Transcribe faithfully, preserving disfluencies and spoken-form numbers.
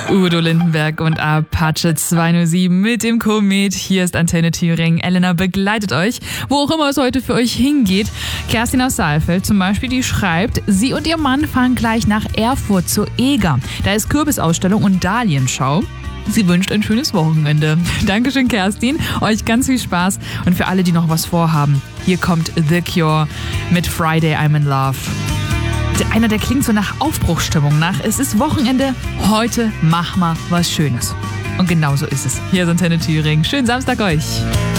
Udo Lindenberg und Apache zweihundertsieben mit dem Komet. Hier ist Antenne Thüringen. Elena begleitet euch, wo auch immer es heute für euch hingeht. Kerstin aus Saalfeld zum Beispiel, die schreibt, sie und ihr Mann fahren gleich nach Erfurt zur Eger. Da ist Kürbisausstellung und Dahlienschau. Sie wünscht ein schönes Wochenende. Dankeschön, Kerstin. Euch ganz viel Spaß. Und für alle, die noch was vorhaben, hier kommt The Cure mit Friday I'm in Love. Einer, der klingt so nach Aufbruchsstimmung nach. Es ist Wochenende, heute mach mal was Schönes. Und genau so ist es. Hier ist Antenne Thüringen. Schönen Samstag euch.